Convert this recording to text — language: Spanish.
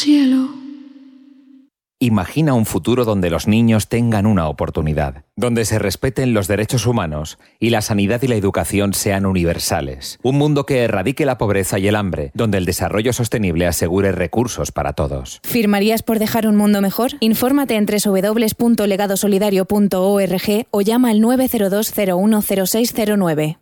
Cielo. Imagina un futuro donde los niños tengan una oportunidad, donde se respeten los derechos humanos y la sanidad y la educación sean universales. Un mundo que erradique la pobreza y el hambre, donde el desarrollo sostenible asegure recursos para todos. ¿Firmarías por dejar un mundo mejor? Infórmate en www.legadosolidario.org o llama al 902 010609.